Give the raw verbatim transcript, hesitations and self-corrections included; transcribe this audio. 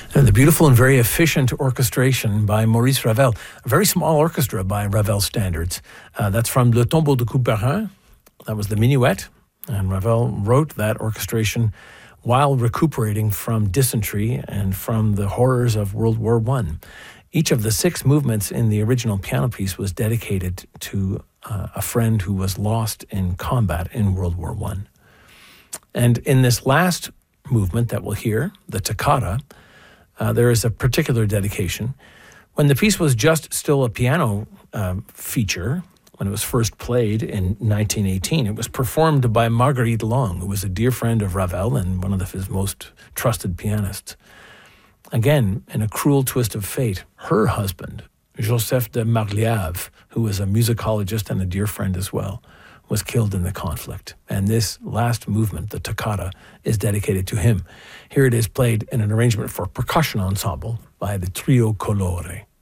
And the beautiful and very efficient orchestration by Maurice Ravel, a very small orchestra by Ravel standards. Uh, that's from Le Tombeau de Couperin. That was the minuet. And Ravel wrote that orchestration while recuperating from dysentery and from the horrors of World War One. Each of the six movements in the original piano piece was dedicated to uh, a friend who was lost in combat in World War One. And in this last movement that we'll hear, the toccata, uh, there is a particular dedication. When the piece was just still a piano uh, feature, when it was first played in nineteen eighteen, it was performed by Marguerite Long, who was a dear friend of Ravel and one of his most trusted pianists. Again, in a cruel twist of fate, her husband, Joseph de Marliave, who was a musicologist and a dear friend as well, was killed in the conflict. And this last movement, the toccata, is dedicated to him. Here it is played in an arrangement for percussion ensemble by the Trio Colore.